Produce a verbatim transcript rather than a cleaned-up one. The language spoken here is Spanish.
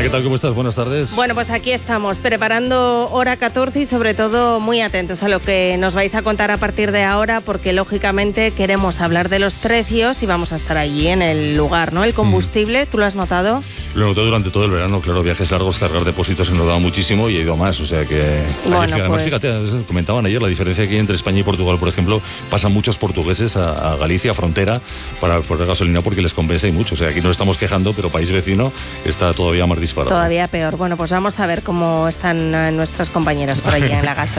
¿qué tal? ¿Cómo estás? Buenas tardes. Bueno, pues aquí estamos, preparando hora catorce y sobre todo muy atentos a lo que nos vais a contar a partir de ahora, porque lógicamente queremos hablar de los precios y vamos a estar allí en el lugar, ¿no? El combustible, mm. ¿tú lo has notado? Lo he notado durante todo el verano, claro, viajes largos, cargar depósitos he notado muchísimo y he ido a más, o sea que... Bueno, ayer, además, pues... fíjate, comentaban ayer la diferencia que hay entre España y Portugal, por ejemplo, pasan muchos portugueses a, a Galicia, frontera, para poner gasolina porque les compensa y mucho, o sea, aquí nos estamos quejando, pero país vecino está todavía más disparado. Todavía peor. Bueno, pues vamos a ver cómo están nuestras compañeras por allí en la gasolina.